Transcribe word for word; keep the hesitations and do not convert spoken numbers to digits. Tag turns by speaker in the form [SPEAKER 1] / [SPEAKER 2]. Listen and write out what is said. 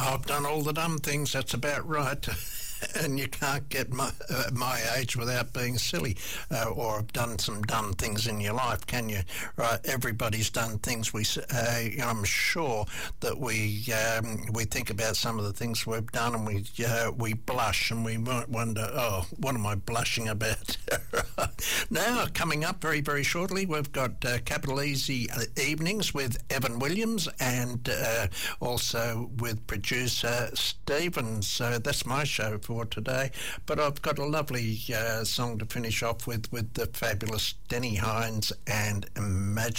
[SPEAKER 1] I've done all the dumb things, that's about right. And you can't get my, uh, my age without being silly, uh, or have done some dumb things in your life, can you? Right? Everybody's done things. We, uh, I'm sure that we um, we think about some of the things we've done, and we uh, we blush, and we might wonder, oh, what am I blushing about? Now, coming up very very shortly, we've got uh, Capital Easy Evenings with Evan Williams, and uh, also with producer Stephen. So that's my show for today, but I've got a lovely uh, song to finish off with with the fabulous Denny Hines and Imagine.